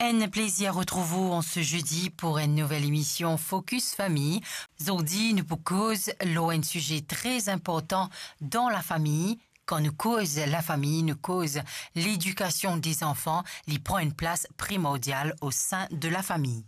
Un plaisir retrouver vous en ce jeudi pour une nouvelle émission Focus Famille. Aujourd'hui, nous cause un sujet très important dans la famille. Quand nous cause la famille, nous cause l'éducation des enfants, qui prend une place primordiale au sein de la famille.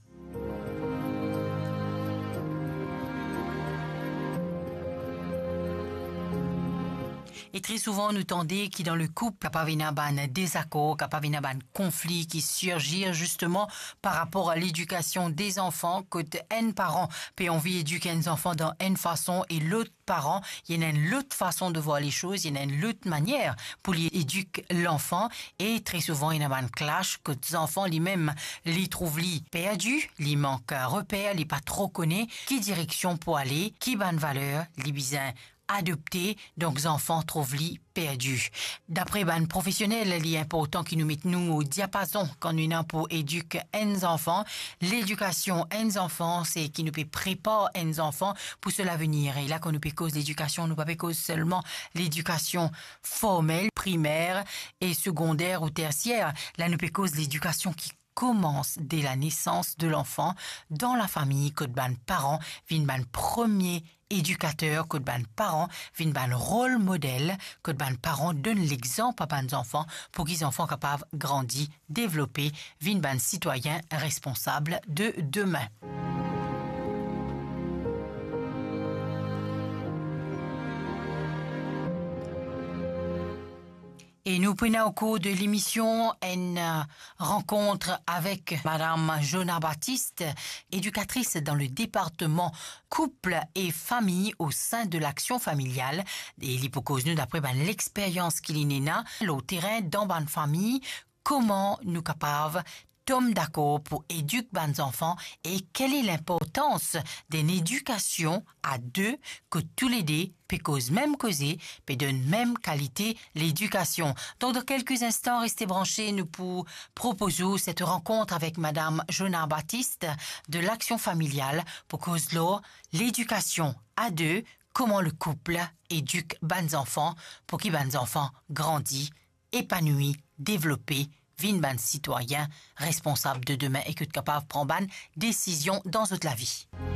Et très souvent, nous tendons qui dans le couple, capable y avoir un désaccord, capable y avoir un conflit qui surgit justement par rapport à l'éducation des enfants, que un parent peut envie d'éduquer les enfants dans une façon et l'autre parent, il y a une autre façon de voir les choses, il y a une autre manière pour éduquer l'enfant et très souvent, il y a un clash que les enfants lui-même les trouvent perdus, les manquent un repère, les pas trop connaît, qui direction pour aller, qui bonne valeur, les besoins adoptés, donc les enfants trouvent-les perdus. D'après ban professionnel, il est important qu'ils nous mettent nous au diapason quand nous avons pour éduquer les enfants. L'éducation des enfants, c'est qui nous peut préparer les enfants pour l'avenir. Et là, quand nous peut cause l'éducation, nous pas cause seulement l'éducation formelle, primaire et secondaire ou tertiaire. Là, nous peut cause l'éducation qui commence dès la naissance de l'enfant dans la famille, que ban parents viennent ban premier éducateur, que ban parents viennent ban rôle modèle, que ban parents donnent l'exemple à ban enfants pour qu'ils enfants capables grandir, développer, viennent ban citoyens responsables de demain. Et nous prenons au cours de l'émission une rencontre avec Madame Jona Baptiste, éducatrice dans le département couple et famille au sein de l'action familiale. Et l'hypocause nous d'après l'expérience qu'il y a au terrain dans une famille, comment nous capables tombe d'accord pour éduquer les enfants et quelle est l'importance d'une éducation à deux que tous les deux peut cause même causer peut de même qualité l'éducation. Donc dans quelques instants restez branchés nous pour proposer cette rencontre avec Madame Jona Baptiste de l'action familiale pour cause là l'éducation à deux, comment le couple éduque les enfants pour qu'ils les enfants grandissent, épanouis, développés, vin citoyen responsable de demain et que capable prendre ban décision dans toute la vie.